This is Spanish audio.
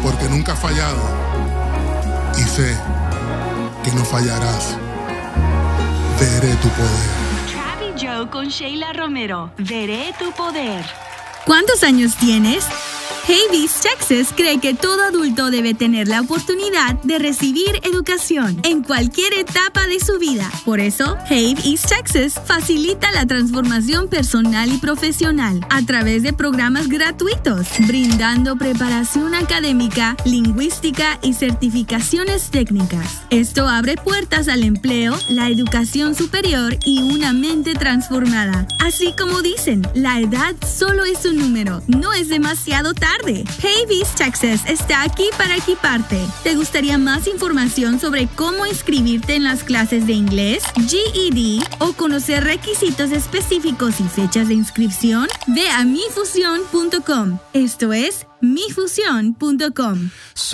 porque nunca has fallado y sé que no fallarás. Veré tu poder. Travi Joe con Sheila Romero. Veré tu poder. ¿Cuántos años tienes? Havis Texas cree que todo adulto debe tener la oportunidad de recibir educación en cualquier etapa de su vida. Por eso, Havis Texas facilita la transformación personal y profesional a través de programas gratuitos, brindando preparación académica, lingüística y certificaciones técnicas. Esto abre puertas al empleo, la educación superior y una mente transformada. Así como dicen, la edad solo es un número, no es demasiado tarde. Havis Texas está aquí para equiparte. ¿Te gustaría más información sobre cómo inscribirte en las clases de inglés, GED o conocer requisitos específicos y fechas de inscripción? Ve a mifusión.com. Esto es mifusión.com.